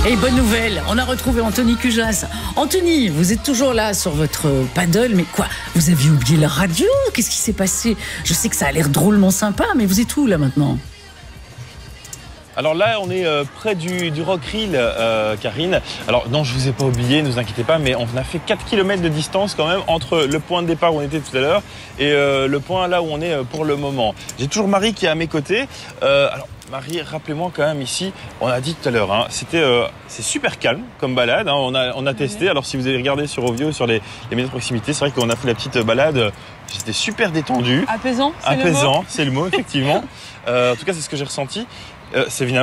Et bonne nouvelle, on a retrouvé Anthony Cujas. Anthony, vous êtes toujours là sur votre paddle, mais quoi, vous aviez oublié la radio? Qu'est-ce qui s'est passé? Je sais que ça a l'air drôlement sympa, mais vous êtes où là maintenant? Alors là, on est près du Rock Reel, Karine. Alors non, je vous ai pas oublié, ne vous inquiétez pas, mais on a fait 4 km de distance quand même entre le point de départ où on était tout à l'heure et le point là où on est pour le moment. J'ai toujours Marie qui est à mes côtés. Alors Marie, rappelez-moi quand même ici, on a dit tout à l'heure, hein, c'est super calme comme balade. Hein, on a testé. Alors si vous avez regardé sur Ovio, sur les médias de proximité, c'est vrai qu'on a fait la petite balade. J'étais super détendu. Apaisant, c'est le mot effectivement. En tout cas, c'est ce que j'ai ressenti. C'est